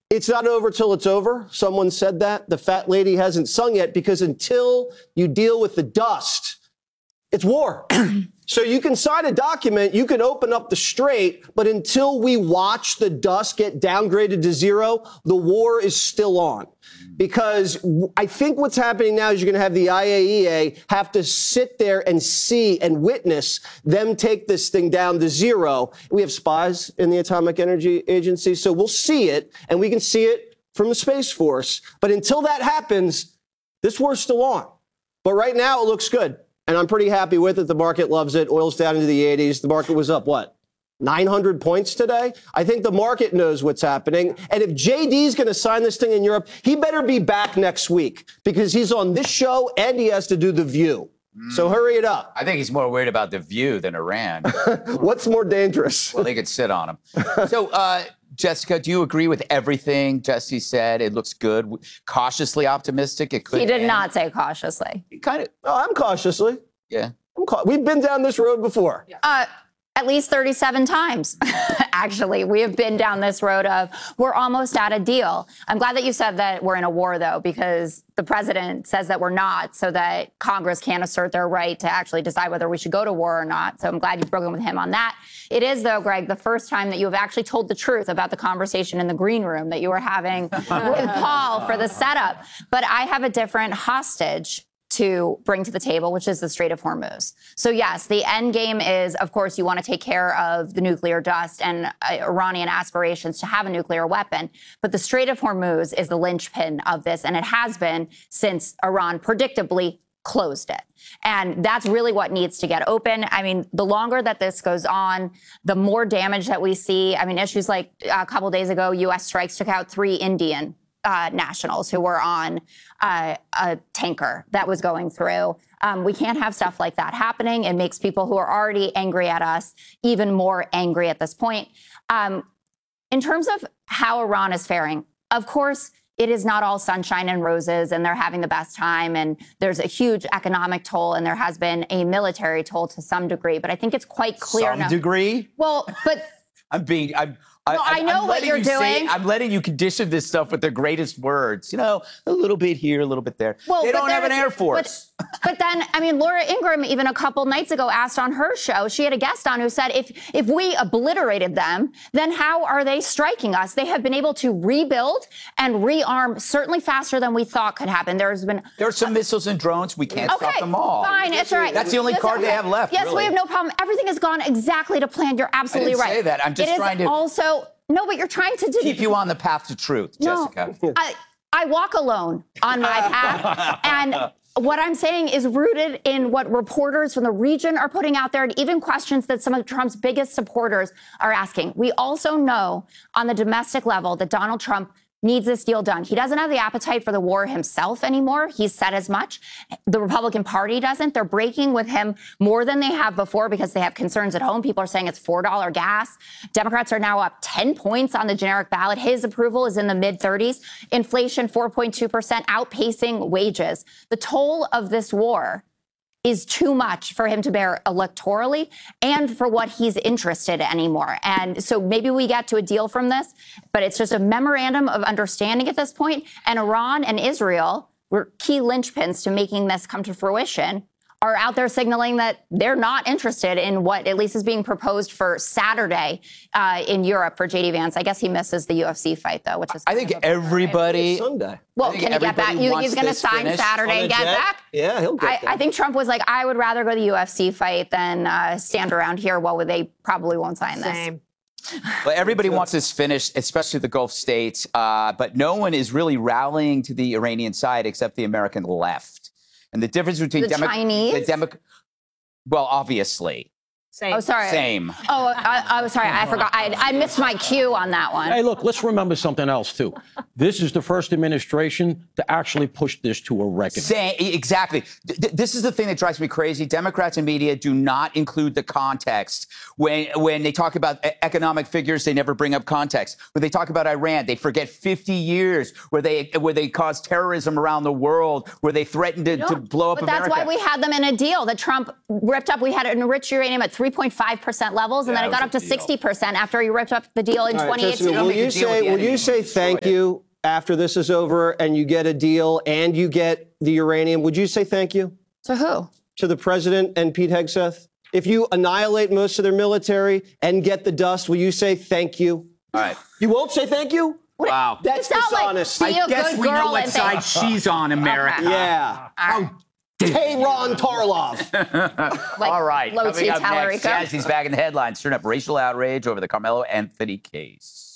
It's not over till it's over. Someone said that. The fat lady hasn't sung yet because until you deal with the dust, it's war. So you can sign a document, you can open up the strait, but until we watch the dust get downgraded to zero, the war is still on. Because I think what's happening now is you're going to have the IAEA have to sit there and see and witness them take this thing down to zero. We have spies in the Atomic Energy Agency, so we'll see it, and we can see it from the Space Force. But until that happens, this war's still on. But right now, it looks good. And I'm pretty happy with it. The market loves it. Oil's down into the 80s. The market was up, what, 900 points today? I think the market knows what's happening. And if JD's going to sign this thing in Europe, he better be back next week because he's on this show and he has to do The View. So hurry it up. I think he's more worried about The View than Iran. What's more dangerous? Well, they could sit on him. So, Jessica, do you agree with everything Jesse said? It looks good. Cautiously optimistic. It could. He did not say cautiously. Kind of. Oh, I'm cautiously. Yeah. We've been down this road before. At least 37 times, actually. We have been down this road of we're almost at a deal. I'm glad that you said that we're in a war, though, because the president says that we're not, so that Congress can't assert their right to actually decide whether we should go to war or not. So I'm glad you've broken with him on that. It is, though, Greg, the first time that you have actually told the truth about the conversation in the green room that you were having with Paul for the setup. But I have a different hostage to bring to the table, which is the Strait of Hormuz. So yes, the end game is, of course, you want to take care of the nuclear dust and Iranian aspirations to have a nuclear weapon. But the Strait of Hormuz is the linchpin of this, and it has been since Iran predictably closed it. And that's really what needs to get open. I mean, the longer that this goes on, the more damage that we see. I mean, issues like a couple of days ago, U.S. strikes took out 3 Indian nationals who were on a tanker that was going through. We can't have stuff like that happening. It makes people who are already angry at us even more angry at this point. In terms of how Iran is faring, of course, it is not all sunshine and roses and they're having the best time and there's a huge economic toll and there has been a military toll to some degree. But I think it's quite clear now. Some degree? Well, but I know what you're doing. I'm letting you condition this stuff with the greatest words. You know, a little bit here, a little bit there. Well, they don't have an Air Force. But then, I mean, Laura Ingraham, even a couple nights ago, asked on her show, she had a guest on who said, if we obliterated them, then how are they striking us? They have been able to rebuild and rearm certainly faster than we thought could happen. There are some missiles and drones. We can't stop them all. Fine, it's all right. That's the only card they have left. Yes, really. We have no problem. Everything has gone exactly to plan. You're absolutely right. I didn't say that. I'm just trying to also. No, but you're trying to keep you on the path to truth, Jessica. I walk alone on my path, and what I'm saying is rooted in what reporters from the region are putting out there and even questions that some of Trump's biggest supporters are asking. We also know on the domestic level that Donald Trump needs this deal done. He doesn't have the appetite for the war himself anymore. He's said as much. The Republican Party doesn't. They're breaking with him more than they have before because they have concerns at home. People are saying it's $4 gas. Democrats are now up 10 points on the generic ballot. His approval is in the mid-30s. Inflation, 4.2%, outpacing wages. The toll of this war is too much for him to bear electorally and for what he's interested in anymore. And so maybe we get to a deal from this, but it's just a memorandum of understanding at this point. And Iran and Israel were key linchpins to making this come to fruition, are out there signaling that they're not interested in what at least is being proposed for Saturday in Europe for J.D. Vance. I guess he misses the UFC fight, though, which is... I think everybody... Sunday. Well, can he get back? He's going to sign Saturday and get back? Yeah, he'll get I think Trump was like, I would rather go to the UFC fight than stand around here. Well, they probably won't sign this. Well, everybody wants this finished, especially the Gulf states, but no one is really rallying to the Iranian side except the American left. And the difference between Chinese? Well, obviously. Same. Oh, sorry. Same. Oh, I was sorry. I forgot. I missed my cue on that one. Hey, look, let's remember something else, too. This is the first administration to actually push this to a reckoning. Exactly. This is the thing that drives me crazy. Democrats and media do not include the context. When they talk about economic figures, they never bring up context. When they talk about Iran, they forget 50 years where they caused terrorism around the world, where they threatened to blow up but America. That's why we had them in a deal that Trump ripped up. We had enriched uranium at 3.5% levels, and then it got up to 60% after he ripped up the deal in 2018. Will you say thank you after this is over and you get a deal and you get the uranium? Would you say thank you? To who? To the president and Pete Hegseth? If you annihilate most of their military and get the dust, will you say thank you? All right. You won't say thank you? Wow. That's dishonest. Like, I guess we know what side she's on, America. Okay. Yeah. Tehran Tarlov. All right. Low Coming T up next, Tallarico. Jazzy's back in the headlines. Stirring up racial outrage over the Carmelo Anthony case.